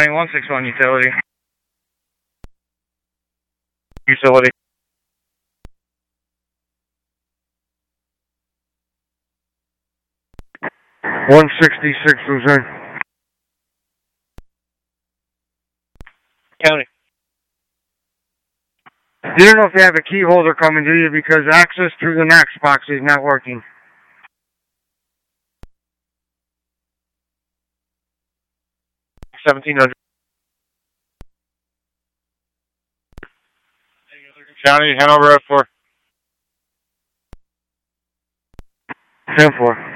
County 161 utility. Utility. 166 was in. County. You don't know if you have a key holder coming to you because access through the Knox box is not working. $1,700. County, Hanover F4. 10-4.